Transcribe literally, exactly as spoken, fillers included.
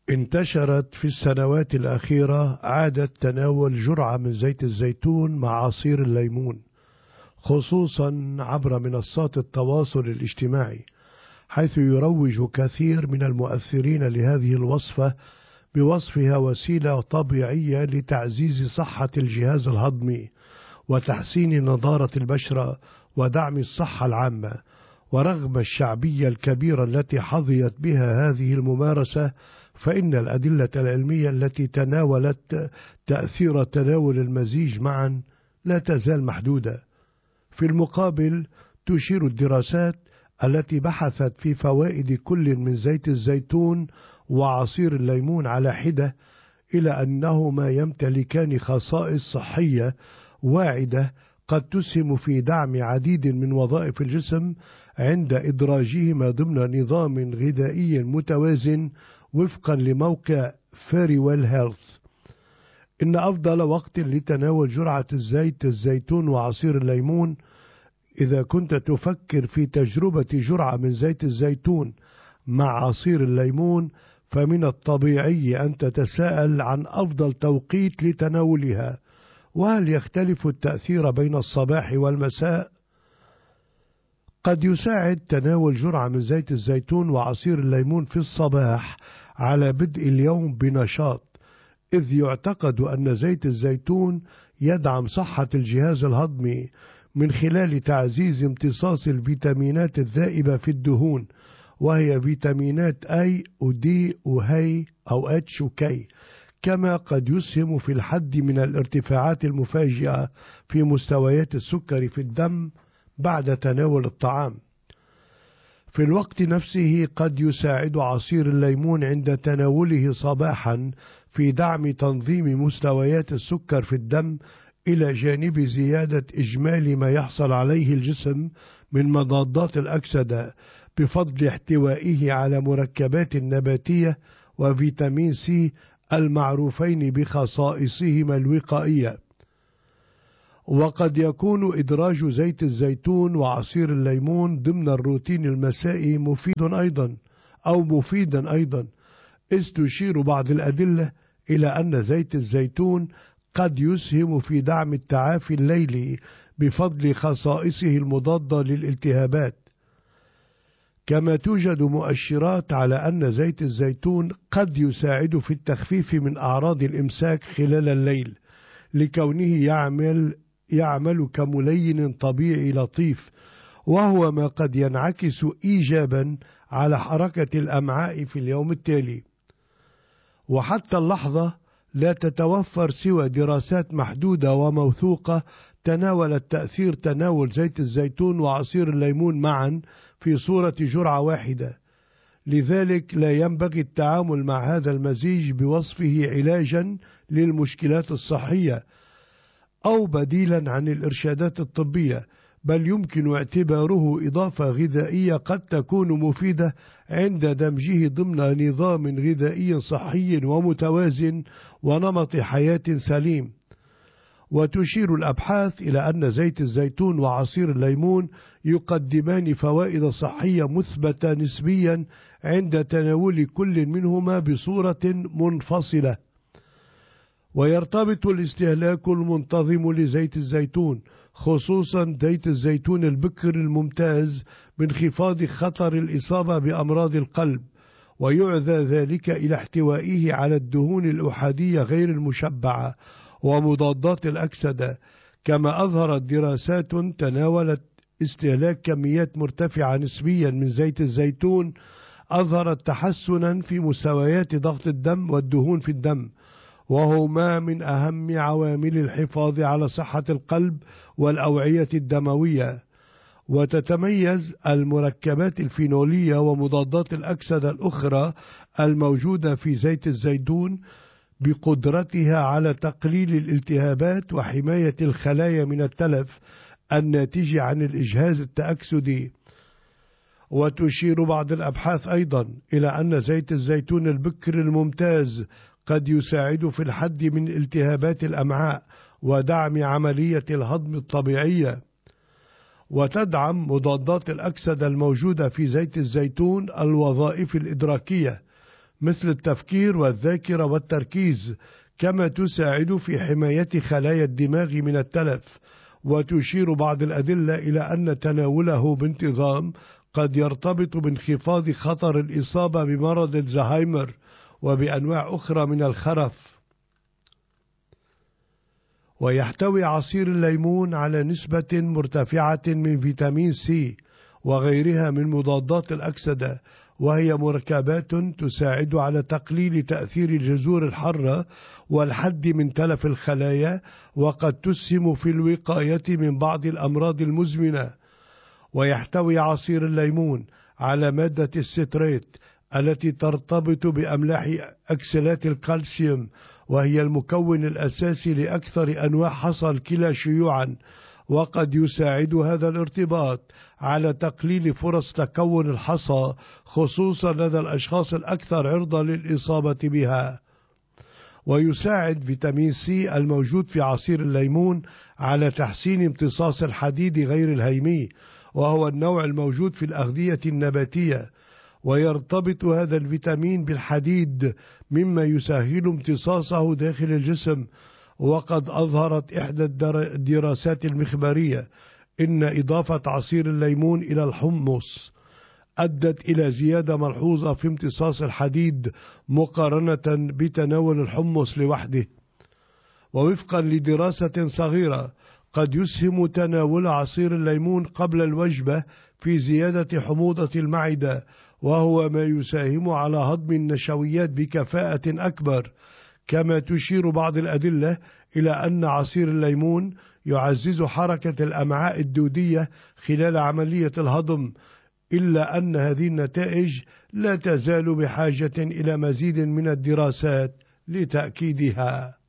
انتشرت في السنوات الأخيرة عادة تناول جرعة من زيت الزيتون مع عصير الليمون، خصوصا عبر منصات التواصل الاجتماعي، حيث يروج كثير من المؤثرين لهذه الوصفة بوصفها وسيلة طبيعية لتعزيز صحة الجهاز الهضمي وتحسين نضارة البشرة ودعم الصحة العامة. ورغم الشعبية الكبيرة التي حظيت بها هذه الممارسة، فإن الأدلة العلمية التي تناولت تأثير تناول المزيج معا لا تزال محدودة. في المقابل، تشير الدراسات التي بحثت في فوائد كل من زيت الزيتون وعصير الليمون على حدة إلى أنهما يمتلكان خصائص صحية واعدة قد تسهم في دعم عديد من وظائف الجسم عند إدراجهما ضمن نظام غذائي متوازن وفقا لموقع فيريويل هيلث. إن أفضل وقت لتناول جرعة الزيت الزيتون وعصير الليمون إذا كنت تفكر في تجربة جرعة من زيت الزيتون مع عصير الليمون، فمن الطبيعي أن تتساءل عن أفضل توقيت لتناولها، وهل يختلف التأثير بين الصباح والمساء؟ قد يساعد تناول جرعة من زيت الزيتون وعصير الليمون في الصباح على بدء اليوم بنشاط، إذ يعتقد أن زيت الزيتون يدعم صحة الجهاز الهضمي من خلال تعزيز امتصاص الفيتامينات الذائبة في الدهون، وهي فيتامينات A و D و H أو H و K، كما قد يسهم في الحد من الارتفاعات المفاجئة في مستويات السكر في الدم بعد تناول الطعام. في الوقت نفسه قد يساعد عصير الليمون عند تناوله صباحا في دعم تنظيم مستويات السكر في الدم، إلى جانب زيادة إجمالي ما يحصل عليه الجسم من مضادات الأكسدة بفضل احتوائه على مركبات نباتية وفيتامين سي المعروفين بخصائصهما الوقائية. وقد يكون إدراج زيت الزيتون وعصير الليمون ضمن الروتين المسائي مفيد أيضا أو مفيدا أيضا، إذ تشير بعض الأدلة إلى أن زيت الزيتون قد يسهم في دعم التعافي الليلي بفضل خصائصه المضادة للالتهابات. كما توجد مؤشرات على أن زيت الزيتون قد يساعد في التخفيف من أعراض الإمساك خلال الليل، لكونه يعمل يعمل كملين طبيعي لطيف، وهو ما قد ينعكس إيجابا على حركة الأمعاء في اليوم التالي. وحتى اللحظة لا تتوفر سوى دراسات محدودة وموثوقة تناولت تأثير تناول زيت الزيتون وعصير الليمون معا في صورة جرعة واحدة، لذلك لا ينبغي التعامل مع هذا المزيج بوصفه علاجا للمشكلات الصحية أو بديلا عن الإرشادات الطبية، بل يمكن اعتباره إضافة غذائية قد تكون مفيدة عند دمجه ضمن نظام غذائي صحي ومتوازن ونمط حياة سليم. وتشير الأبحاث إلى أن زيت الزيتون وعصير الليمون يقدمان فوائد صحية مثبتة نسبيا عند تناول كل منهما بصورة منفصلة. ويرتبط الاستهلاك المنتظم لزيت الزيتون، خصوصا زيت الزيتون البكر الممتاز، بانخفاض خطر الإصابة بأمراض القلب، ويعزى ذلك إلى احتوائه على الدهون الأحادية غير المشبعة ومضادات الأكسدة. كما أظهرت دراسات تناولت استهلاك كميات مرتفعة نسبيا من زيت الزيتون أظهرت تحسنا في مستويات ضغط الدم والدهون في الدم، وهما من أهم عوامل الحفاظ على صحة القلب والأوعية الدموية. وتتميز المركبات الفينولية ومضادات الأكسدة الأخرى الموجودة في زيت الزيتون بقدرتها على تقليل الالتهابات وحماية الخلايا من التلف الناتج عن الإجهاز التأكسدي. وتشير بعض الأبحاث أيضا إلى أن زيت الزيتون البكر الممتاز قد يساعد في الحد من التهابات الأمعاء ودعم عملية الهضم الطبيعية. وتدعم مضادات الأكسدة الموجودة في زيت الزيتون الوظائف الإدراكية، مثل التفكير والذاكرة والتركيز، كما تساعد في حماية خلايا الدماغ من التلف. وتشير بعض الأدلة إلى أن تناوله بانتظام قد يرتبط بانخفاض خطر الإصابة بمرض الزهايمر وبأنواع أخرى من الخرف. ويحتوي عصير الليمون على نسبة مرتفعة من فيتامين سي وغيرها من مضادات الأكسدة، وهي مركبات تساعد على تقليل تأثير الجذور الحارة والحد من تلف الخلايا، وقد تسهم في الوقاية من بعض الأمراض المزمنة. ويحتوي عصير الليمون على مادة الستريت التي ترتبط بأملاح أكسلات الكالسيوم، وهي المكون الأساسي لأكثر أنواع حصى الكلى شيوعا، وقد يساعد هذا الارتباط على تقليل فرص تكون الحصى خصوصا لدى الأشخاص الأكثر عرضة للإصابة بها. ويساعد فيتامين سي الموجود في عصير الليمون على تحسين امتصاص الحديد غير الهيمي، وهو النوع الموجود في الأغذية النباتية، ويرتبط هذا الفيتامين بالحديد مما يسهل امتصاصه داخل الجسم. وقد أظهرت إحدى الدراسات المخبرية إن إضافة عصير الليمون إلى الحمص أدت إلى زيادة ملحوظة في امتصاص الحديد مقارنة بتناول الحمص لوحده. ووفقا لدراسة صغيرة قد يسهم تناول عصير الليمون قبل الوجبة في زيادة حموضة المعدة، وهو ما يساهم على هضم النشويات بكفاءة أكبر. كما تشير بعض الأدلة إلى أن عصير الليمون يعزز حركة الأمعاء الدودية خلال عملية الهضم، إلا أن هذه النتائج لا تزال بحاجة إلى مزيد من الدراسات لتأكيدها.